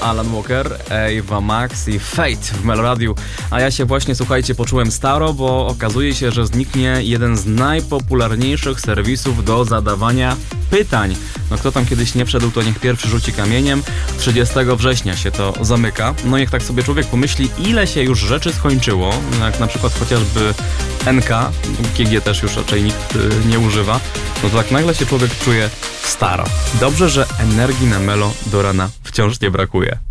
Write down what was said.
Alan Walker, Ava Max i Fate w Meloradiu. A ja się właśnie, słuchajcie, poczułem staro, bo okazuje się, że zniknie jeden z najpopularniejszych serwisów do zadawania pytań. No kto tam kiedyś nie wszedł, to niech pierwszy rzuci kamieniem. 30 września się to zamyka. No niech tak sobie człowiek pomyśli, ile się już rzeczy skończyło, jak na przykład chociażby NK, GG też już raczej nikt nie używa, no to tak nagle się człowiek czuje staro. Dobrze, że energii na Melo do rana wciąż nie brakuje.